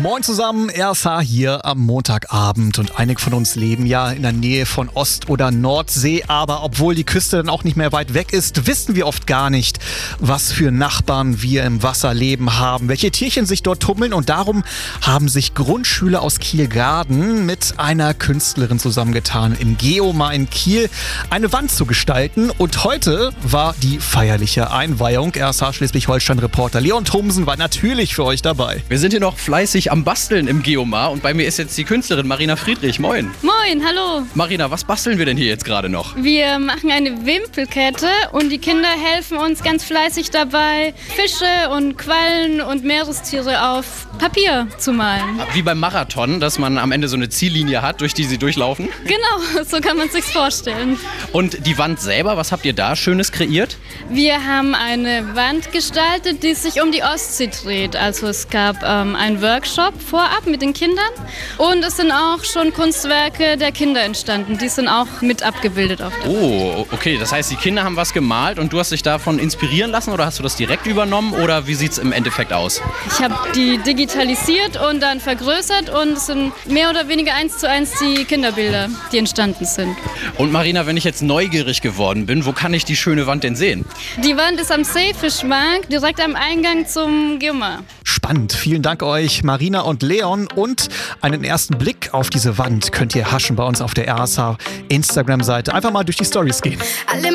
Moin zusammen, RSH hier am Montagabend und einige von uns leben ja in der Nähe von Ost- oder Nordsee, aber obwohl die Küste dann auch nicht mehr weit weg ist, wissen wir oft gar nicht, was für Nachbarn wir im Wasserleben haben, welche Tierchen sich dort tummeln und darum haben sich Grundschüler aus Kielgarden mit einer Künstlerin zusammengetan, im Geomar in Kiel eine Wand zu gestalten und heute war die feierliche Einweihung. RSH Schleswig-Holstein-Reporter Leon Thomsen war natürlich für euch dabei. Wir sind hier noch fleißig am Basteln im Geomar und bei mir ist jetzt die Künstlerin Marina Friedrich. Moin. Moin, hallo. Marina, was basteln wir denn hier jetzt gerade noch? Wir machen eine Wimpelkette und die Kinder helfen uns ganz fleißig dabei, Fische und Quallen und Meerestiere auf Papier zu malen. Wie beim Marathon, dass man am Ende so eine Ziellinie hat, durch die sie durchlaufen. Genau, so kann man es sich vorstellen. Und die Wand selber, was habt ihr da Schönes kreiert? Wir haben eine Wand gestaltet, die sich um die Ostsee dreht. Also es gab einen Workshop vorab mit den Kindern und es sind auch schon Kunstwerke der Kinder entstanden. Die sind auch mit abgebildet auf der Wand. Oh, okay. Das heißt, die Kinder haben was gemalt und du hast dich davon inspirieren lassen oder hast du das direkt übernommen oder wie sieht es im Endeffekt aus? Ich habe die digitalisiert und dann vergrößert und es sind mehr oder weniger 1:1 die Kinderbilder, die entstanden sind. Und Marina, wenn ich jetzt neugierig geworden bin, wo kann ich die schöne Wand denn sehen? Die Wand ist am Seefischmarkt, direkt am Eingang zum Geomar. Spannend. Vielen Dank euch, Marina und Leon. Und einen ersten Blick auf diese Wand könnt ihr haschen bei uns auf der RSH Instagram-Seite. Einfach mal durch die Stories gehen.